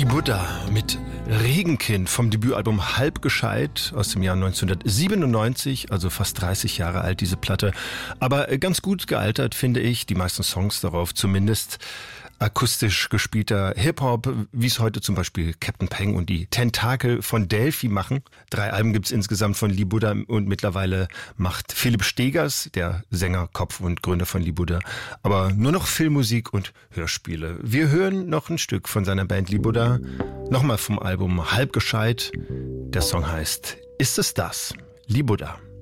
Buddha mit Regenkind vom Debütalbum Halbgescheit aus dem Jahr 1997, also fast 30 Jahre alt diese Platte. Aber ganz gut gealtert, finde ich, die meisten Songs darauf zumindest. Akustisch gespielter Hip-Hop, wie es heute zum Beispiel Captain Peng und die Tentakel von Delphi machen. 3 Alben gibt's insgesamt von Lee Buddha und mittlerweile macht Philipp Stegers, der Sänger, Kopf und Gründer von Lee Buddha, aber nur noch Filmmusik und Hörspiele. Wir hören noch ein Stück von seiner Band Lee Buddha, nochmal vom Album Halbgescheit. Der Song heißt Ist es das? Lee Buddha.